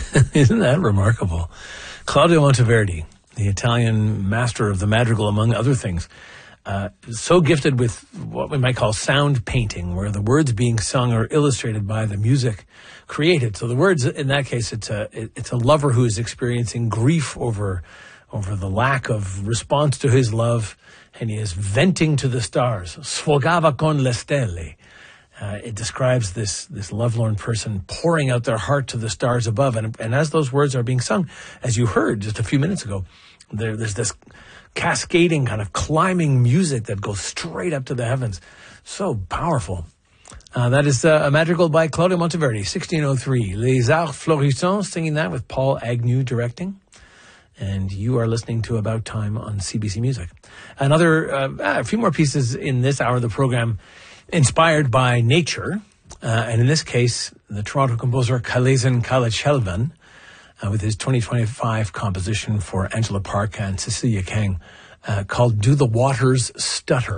Isn't that remarkable? Claudio Monteverdi, the Italian master of the madrigal, among other things, so gifted with what we might call sound painting, where the words being sung are illustrated by the music created. So the words, in that case, it's a lover who is experiencing grief over the lack of response to his love, and he is venting to the stars. Sfogava con le stelle. It describes this lovelorn person pouring out their heart to the stars above. And as those words are being sung, as you heard just a few minutes ago, there's this cascading kind of climbing music that goes straight up to the heavens. So powerful. That is a madrigal by Claudio Monteverdi, 1603. Les Arts Florissants, singing that with Paul Agnew directing. And you are listening to About Time on CBC Music. A few more pieces in this hour of the program inspired by nature. And in this case, the Toronto composer Kalezen Kalachelvan, with his 2025 composition for Angela Park and Cecilia Kang, called Do the Waters Stutter?